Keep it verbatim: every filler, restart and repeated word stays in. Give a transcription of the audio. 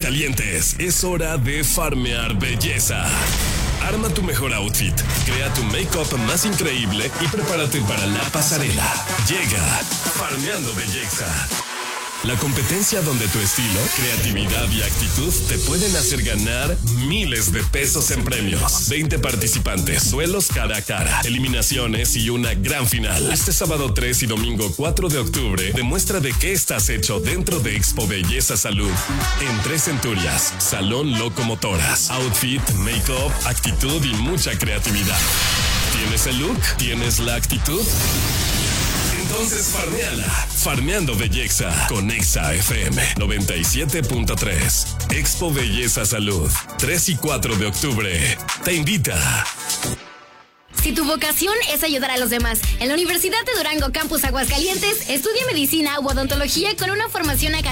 Aguascalientes, es hora de farmear belleza. Arma tu mejor outfit, crea tu make-up más increíble y prepárate para la pasarela. Llega Farmeando Belleza. La competencia donde tu estilo, creatividad y actitud te pueden hacer ganar miles de pesos en premios. veinte participantes, duelos cara a cara, eliminaciones y una gran final. Este sábado tres y domingo cuatro de octubre, demuestra de qué estás hecho dentro de Expo Belleza Salud. En tres centurias, Salón Locomotoras, outfit, make-up, actitud y mucha creatividad. ¿Tienes el look? ¿Tienes la actitud? Entonces farmeala. Farmeando Belleza con Exa F M noventa y siete punto tres. Expo Belleza Salud, tres y cuatro de octubre. Te invita. Si tu vocación es ayudar a los demás, en la Universidad de Durango Campus Aguascalientes, estudia medicina u odontología con una formación académica